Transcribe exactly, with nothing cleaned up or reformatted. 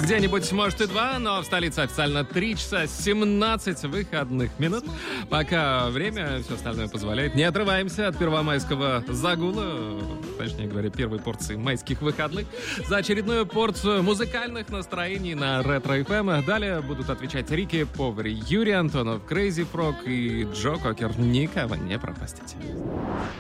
Где-нибудь, может, и два, но в столице официально три часа семнадцать выходных минут. Пока время, все остальное позволяет. Не отрываемся от первомайского загула, точнее говоря, первой порции майских выходных, за очередную порцию музыкальных настроений на Ретро эф эм. Далее будут отвечать Рики Повари, Юрий Антонов, Крейзи Фрог и Джо Кокер. Никого не пропустите.